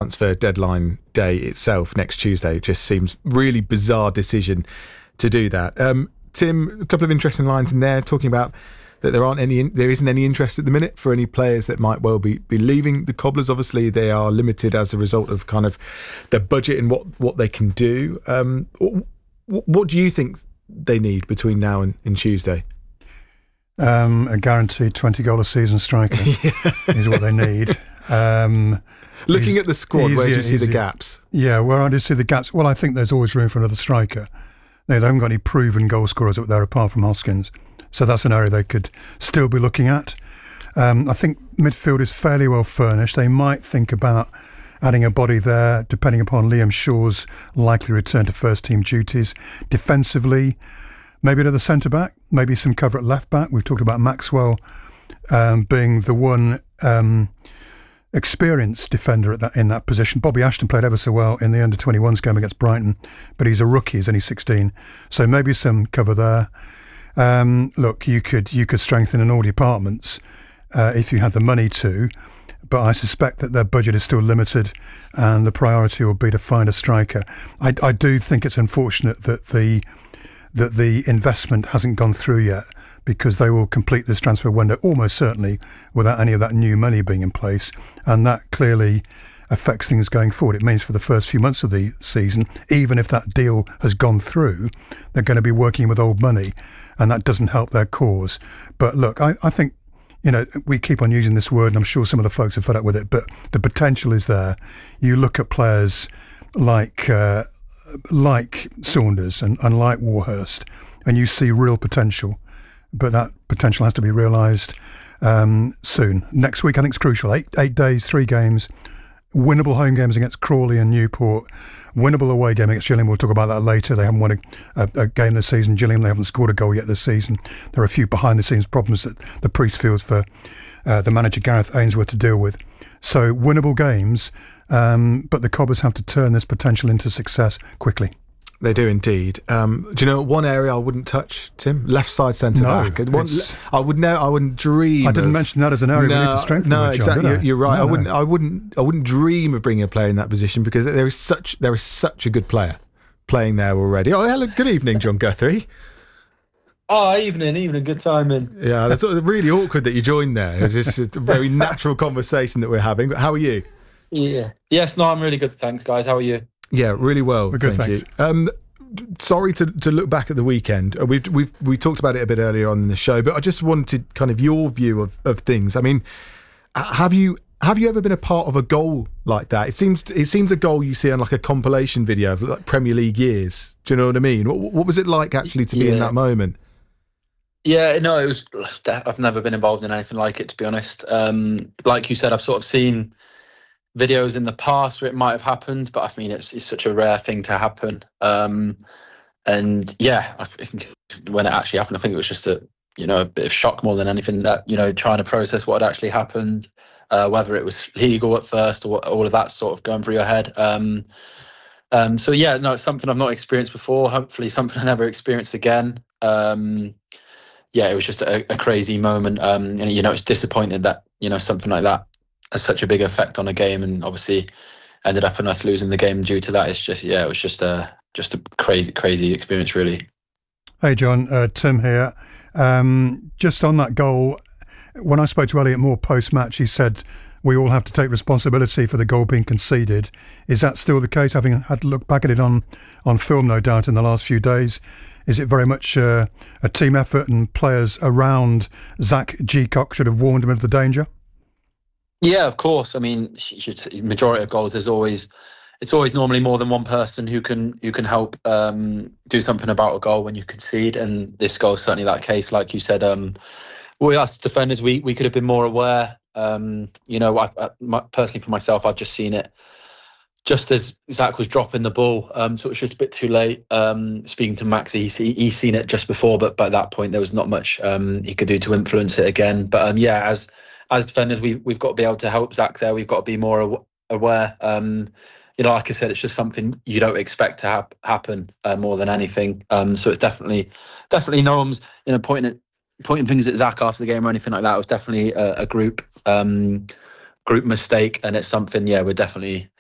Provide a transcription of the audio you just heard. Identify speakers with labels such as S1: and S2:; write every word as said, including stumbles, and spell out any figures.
S1: transfer deadline day itself next Tuesday. It just seems really bizarre decision to do that. Um, Tim, a couple of interesting lines in there talking about that there aren't any, there isn't any interest at the minute for any players that might well be, be leaving the Cobblers. Obviously, they are limited as a result of kind of their budget and what, what they can do. Um, what, what do you think they need between now and, and Tuesday?
S2: Um, a guaranteed twenty goal a season striker yeah. is what they need. Um,
S1: Looking at the squad,
S2: easier,
S1: where do you see
S2: easier.
S1: the gaps?
S2: Yeah, where I do see the gaps? Well, I think there's always room for another striker. They haven't got any proven goal scorers up there apart from Hoskins. So that's an area they could still be looking at. Um, I think midfield is fairly well furnished. They might think about adding a body there, depending upon Liam Shaw's likely return to first-team duties. Defensively, maybe another centre-back, maybe some cover at left-back. We've talked about Maxwell um, being the one um, experienced defender at that in that position. Bobby Ashton played ever so well in the under twenty-ones game against Brighton, but he's a rookie, he's only sixteen. So maybe some cover there. Um, look, you could you could strengthen in all departments uh, if you had the money to, but I suspect that their budget is still limited, and the priority will be to find a striker. I, I do think it's unfortunate that the that the investment hasn't gone through yet, because they will complete this transfer window almost certainly without any of that new money being in place, and that clearly affects things going forward. It means for the first few months of the season, even if that deal has gone through, they're going to be working with old money, and that doesn't help their cause. But look, I, I think, you know, we keep on using this word, and I'm sure some of the folks are fed up with it, but the potential is there. You look at players like uh, like Saunders and, and like Warhurst, and you see real potential, but that potential has to be realised um, soon. Next week, I think, is crucial. Eight, eight days, three games, winnable home games against Crawley and Newport, winnable away game against Gillingham. We'll talk about that later. They haven't won a, a, a game this season. Gillingham, they haven't scored a goal yet this season. There are a few behind-the-scenes problems that the Priest feels for uh, the manager Gareth Ainsworth to deal with. So winnable games, um, but the Cobbers have to turn this potential into success quickly.
S1: They do indeed. Um, do you know one area I wouldn't touch, Tim? Left side centre
S2: no,
S1: back. One, I would know. I wouldn't dream.
S2: I didn't
S1: of,
S2: mention that as an area
S1: no,
S2: we need to strengthen.
S1: No,
S2: with,
S1: exactly.
S2: John,
S1: you're, you're right.
S2: no,
S1: I wouldn't.
S2: No.
S1: I wouldn't. I wouldn't dream of bringing a player in that position, because there is such there is such a good player playing there already. Oh, hello. Good evening, John Guthrie.
S3: Oh, evening, evening. Good timing.
S1: Yeah, that's really awkward that you joined there. It's just a very natural conversation that we're having. But how are you?
S3: Yeah. Yes. No, I'm really good. Thanks, guys. How are you?
S1: Yeah, really well.
S2: We're good,
S1: thank
S2: thanks.
S1: you. Um, Sorry to, to look back at the weekend. We've we've we talked about it a bit earlier on in the show, but I just wanted kind of your view of, of things. I mean, have you have you ever been a part of a goal like that? It seems it seems a goal you see on like a compilation video of like Premier League years. Do you know what I mean? What, what was it like actually to be
S3: yeah.
S1: in that moment?
S3: Yeah, no, it was. I've never been involved in anything like it, to be honest. Um, like you said, I've sort of seen videos in the past where it might have happened, but I mean, it's it's such a rare thing to happen. Um, and yeah, I think when it actually happened, I think it was just a you know a bit of shock more than anything. That you know trying to process what had actually happened, uh, whether it was legal at first or what, all of that sort of going through your head. Um, um, so yeah, no, it's something I've not experienced before. Hopefully, something I never experienced again. Um, yeah, it was just a, a crazy moment, um, and you know it's disappointing that you know something like that has such a big effect on a game, and obviously ended up in us losing the game due to that. It's just, yeah, it was just a just a crazy, crazy experience, really.
S2: Hey, John, uh, Tim here. Um, just on that goal, when I spoke to Elliot Moore post-match, he said we all have to take responsibility for the goal being conceded. Is that still the case, having had to look back at it on, on film, no doubt, in the last few days? Is it very much uh, a team effort, and players around Zach Geacock should have warned him of the danger?
S3: Yeah, of course. I mean, majority of goals, there's always, it's always normally more than one person who can who can help um, do something about a goal when you concede, and this goal is certainly that case. Like you said, um, we as defenders, we we could have been more aware. Um, you know, I, I, my, personally for myself, I've just seen it just as Zach was dropping the ball, um, so it was just a bit too late. Um, speaking to Max, he's he's seen it just before, but by that point there was not much um, he could do to influence it again. But um, yeah, as As defenders, we've we've got to be able to help Zach there. We've got to be more aw- aware. Um, you know, like I said, it's just something you don't expect to ha- happen uh, more than anything. Um, so it's definitely, definitely no one's you know pointing at pointing things at Zach after the game or anything like that. It was definitely a, a group um, group mistake, and it's something. Yeah, we're definitely